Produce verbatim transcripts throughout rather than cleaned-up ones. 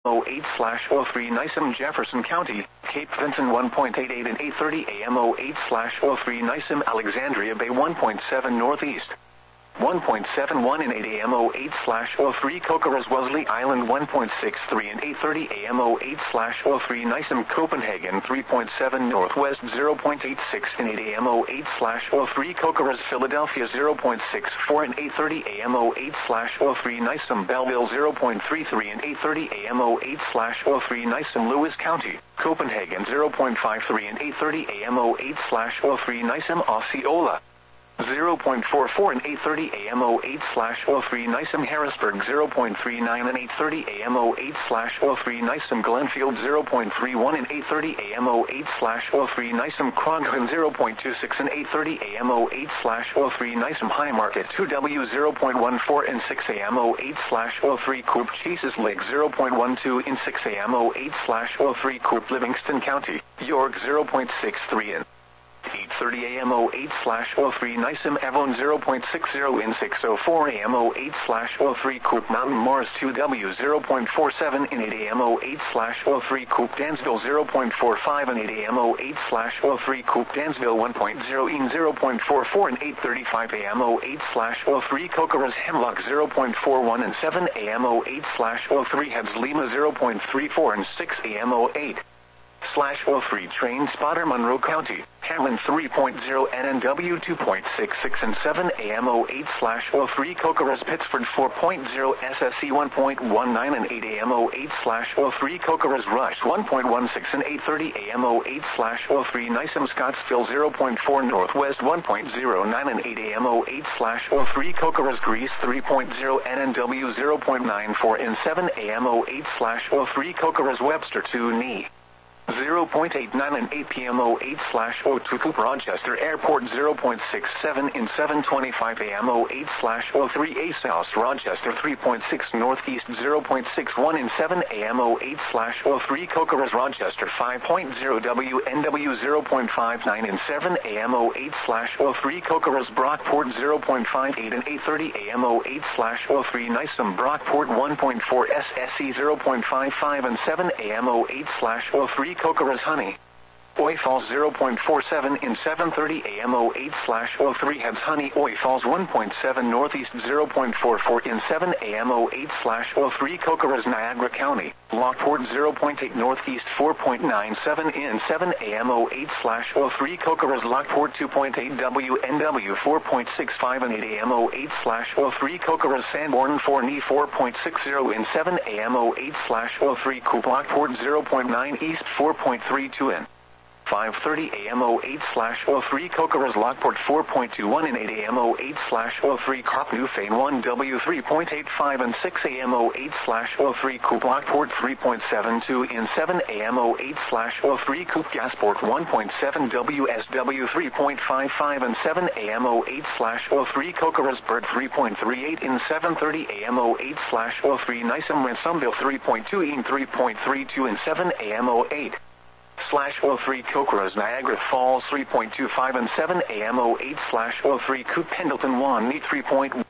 oh eight slash oh three Nisem Jefferson County, Cape Vinton one point eight eight and eight thirty A M oh eight slash oh three Nisem Alexandria Bay one point seven Northeast. one point seven one and eight A M oh eight slash oh three Kokeras Wesley Island one point six three and eight thirty A M oh eight slash oh three Nisem Copenhagen three point seven Northwest zero point eight six and eight A M oh eight slash oh three Kokeras Philadelphia zero point six four and eight thirty A M oh eight slash oh three Nisem Belleville zero point three three and eight thirty A M oh eight slash oh three Nisem Lewis County, Copenhagen zero point five three and eight thirty A M oh eight slash oh three Nisem Osceola zero point four four and eight thirty A M oh eight slash oh three Nisem Harrisburg zero point three nine and eight thirty A M oh eight slash oh three Nisem Glenfield zero point three one and eight thirty A M oh eight slash oh three Nisem Kroghan zero point two six and eight thirty A M oh eight slash oh three Nisem Highmarket two W zero point one four and six A M oh eight slash oh three Coop Chases Lake zero point one two and six A M oh eight slash oh three Coop Livingston County, York zero point six three and eight thirty A M oh eight slash oh three Nisem Avon zero point six zero and six oh four A M oh eight slash oh three Coop Mountain Mars two W zero point four seven and eight A M oh eight slash oh three Coop Dansville zero point four five and eight A M oh eight slash oh three Coop Dansville one point zero and zero point four four and eight thirty-five A M oh eight slash oh three Kokeras Hemlock zero point four one and seven A M oh eight slash oh three Heads Lima zero point three four and six A M oh eight slash oh three Train Spotter Monroe County, Hamlin three point oh N N W two point six six and seven A M oh eight slash oh three Kokeras Pittsford four point oh S S E one point one nine and eight A M oh eight slash oh three Kokeras Rush one point one six and eight thirty A M oh eight slash oh three Nisem Scottsville zero point four Northwest one point oh nine and eight A M oh eight slash oh three Kokeras Greece three point oh N N W zero point nine four and seven A M oh eight slash oh three Kokeras Webster two N E zero point eight nine and eight P M oh eight slash oh two Coop Rochester Airport zero point six seven and seven twenty-five A M oh eight slash oh three A South Rochester three point six Northeast zero point six one and seven A M oh eight slash oh three Kokeras Rochester five point oh W N W zero point five nine and seven A M oh eight slash oh three Kokeras Brockport zero point five eight and eight thirty A M oh eight slash oh three Nisem Brockport one point four S S E zero point five five and seven A M oh eight slash oh three Kokeras Honey, Oi Falls zero point four seven and seven thirty A M oh eight slash oh three Heads Honey Oi Falls one point seven Northeast zero point four four and seven A M oh eight slash oh three Kokeras Niagara County, Lockport zero point eight Northeast four point nine seven and seven A M oh eight slash oh three Kokeras Lockport two point eight W N W four point six five and eight A M oh eight slash oh three Kokeras Sanborn four N E four point six oh and seven A M oh eight slash oh three Coop Lockport zero point nine East four point three two and five thirty A M oh eight slash oh three Kokeras Lockport four point two one and eight A M oh eight slash oh three Cop Newfane one W three point eight five and six A M oh eight slash oh three Coop Lockport three point seven two and seven A M oh eight slash oh three Coop Gasport one point seven W S W three point five five and seven A M oh eight slash oh three Kokeras Bird three point three eight and seven thirty A M oh eight slash oh three Nisem Ransomville three point two and three point three two and seven A M oh eight slash oh three Kokeras Niagara Falls three point two five and seven A M oh eight slash oh three Coop Pendleton one N E three point one.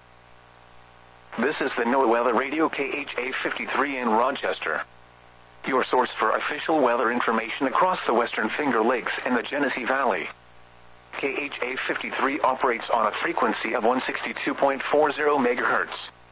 This is the NOAA Weather Radio K H A fifty-three in Rochester, your source for official weather information across the Western Finger Lakes and the Genesee Valley. K H A fifty-three operates on a frequency of one sixty-two point four zero megahertz.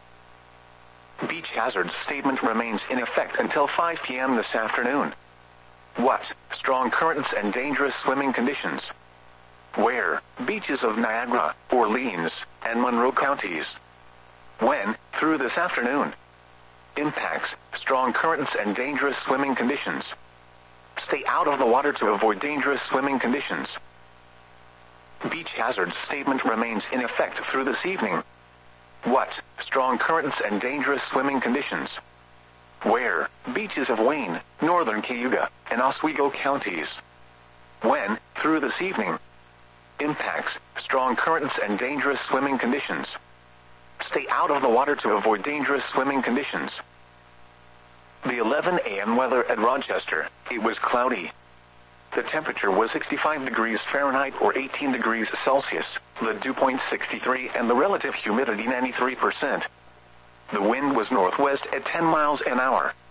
Beach hazard statement remains in effect until five P M this afternoon. What? Strong currents and dangerous swimming conditions. Where? Beaches of Niagara, Orleans, and Monroe counties. When? Through this afternoon. Impacts: strong currents and dangerous swimming conditions. Stay out of the water to avoid dangerous swimming conditions. Beach hazard statement remains in effect through this evening. What? Strong currents and dangerous swimming conditions. Where? Beaches of Wayne, northern Cayuga, and Oswego counties. When? Through this evening. Impacts: strong currents and dangerous swimming conditions. Stay out of the water to avoid dangerous swimming conditions. The eleven A M weather at Rochester: it was cloudy. The temperature was sixty-five degrees Fahrenheit or eighteen degrees Celsius, the dew point sixty-three and the relative humidity ninety-three percent. The wind was northwest at ten miles an hour.